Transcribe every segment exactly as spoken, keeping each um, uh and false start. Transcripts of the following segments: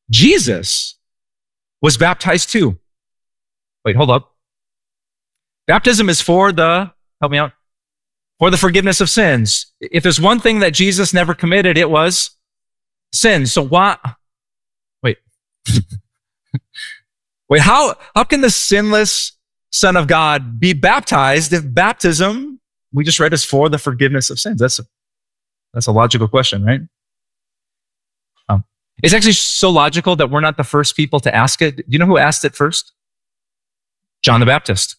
Jesus was baptized too. Wait, hold up. Baptism is for the, help me out, for the forgiveness of sins. If there's one thing that Jesus never committed, it was sin. So why, wait. Wait, how, how can the sinless Son of God be baptized if baptism, we just read, is for the forgiveness of sins? That's a, that's a logical question, right? Um, it's actually so logical that we're not the first people to ask it. Do you know who asked it first? John the Baptist.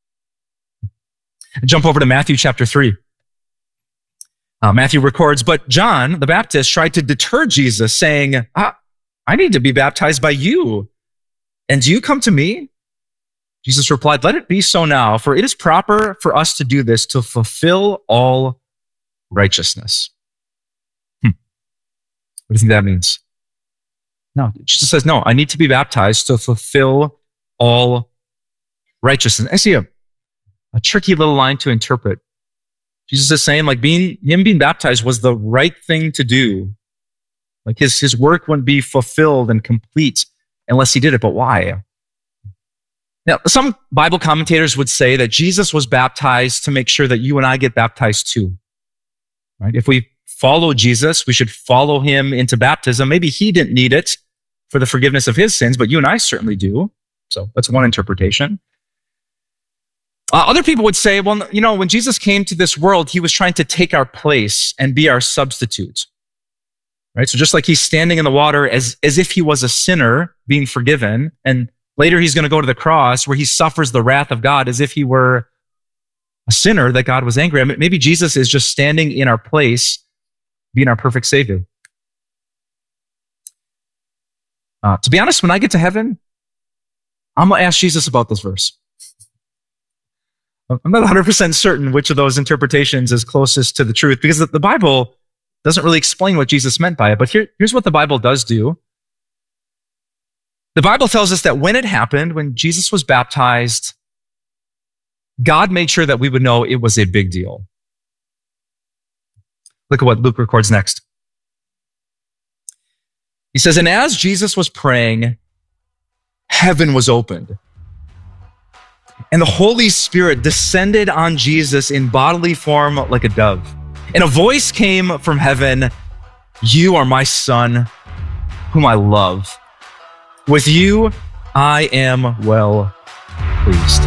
Jump over to Matthew chapter three. Uh, Matthew records, but John the Baptist tried to deter Jesus, saying, ah, I need to be baptized by you, and do you come to me? Jesus replied, let it be so now, for it is proper for us to do this to fulfill all righteousness. Hmm. What do you think that means? No, Jesus says, no, I need to be baptized to fulfill all righteousness. I see a, a tricky little line to interpret. Jesus is saying, like, being him being baptized was the right thing to do. Like his, his work wouldn't be fulfilled and complete unless he did it. But why? Now, some Bible commentators would say that Jesus was baptized to make sure that you and I get baptized too. Right? If we follow Jesus, we should follow him into baptism. Maybe he didn't need it for the forgiveness of his sins, but you and I certainly do. So that's one interpretation. Uh, other people would say, well, you know, when Jesus came to this world, he was trying to take our place and be our substitute. Right? So just like he's standing in the water as, as if he was a sinner being forgiven, and later he's going to go to the cross where he suffers the wrath of God as if he were a sinner that God was angry at. Maybe Jesus is just standing in our place, being our perfect Savior. Uh, to be honest, when I get to heaven, I'm going to ask Jesus about this verse. I'm not one hundred percent certain which of those interpretations is closest to the truth, because the Bible doesn't really explain what Jesus meant by it. But here, here's what the Bible does do. The Bible tells us that when it happened, when Jesus was baptized, God made sure that we would know it was a big deal. Look at what Luke records next. He says, and as Jesus was praying, heaven was opened, and the Holy Spirit descended on Jesus in bodily form like a dove. And a voice came from heaven, you are my Son, whom I love. With you, I am well pleased.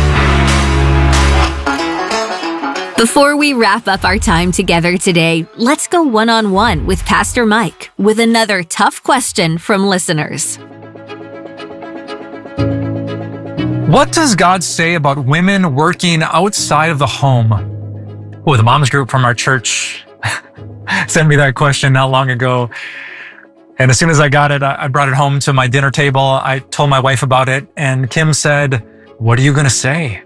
Before we wrap up our time together today, let's go one-on-one with Pastor Mike with another tough question from listeners. What does God say about women working outside of the home? Oh, the moms group from our church sent me that question not long ago. And as soon as I got it, I brought it home to my dinner table. I told my wife about it, and Kim said, what are you going to say?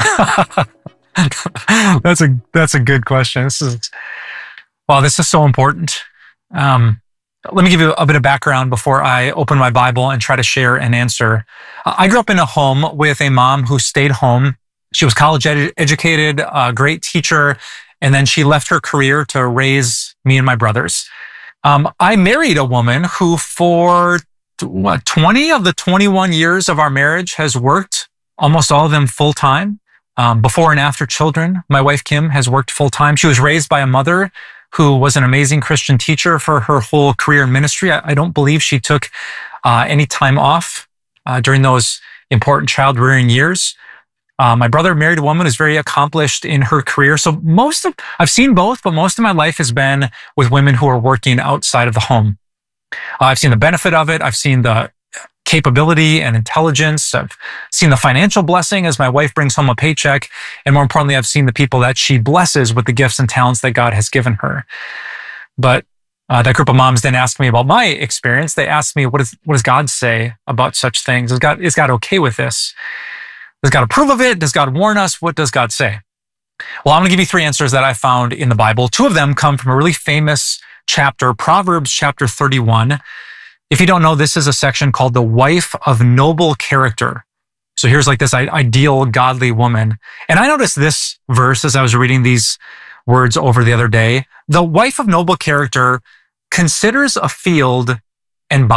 That's a, that's a good question. This is, wow, this is so important. Um, let me give you a bit of background before I open my Bible and try to share an answer. I grew up in a home with a mom who stayed home. She was college ed- educated, a great teacher, and then she left her career to raise me and my brothers. Um, I married a woman who for what, twenty of the twenty-one years of our marriage has worked, almost all of them full time. Um, before and after children, my wife Kim has worked full time. She was raised by a mother who was an amazing Christian teacher for her whole career in ministry. I, I don't believe she took uh, any time off uh, during those important child rearing years. Uh, my brother married a woman who's very accomplished in her career. So most of, I've seen both, but most of my life has been with women who are working outside of the home. Uh, I've seen the benefit of it. I've seen the capability and intelligence. I've seen the financial blessing as my wife brings home a paycheck. And more importantly, I've seen the people that she blesses with the gifts and talents that God has given her. But uh, that group of moms didn't ask me about my experience. They asked me, what, is, what does God say about such things? Is God, is God okay with this? Does God approve of it? Does God warn us? What does God say? Well, I'm going to give you three answers that I found in the Bible. Two of them come from a really famous chapter, Proverbs chapter thirty-one. If you don't know, this is a section called the wife of noble character. So here's like this ideal godly woman. And I noticed this verse as I was reading these words over the other day. The wife of noble character considers a field and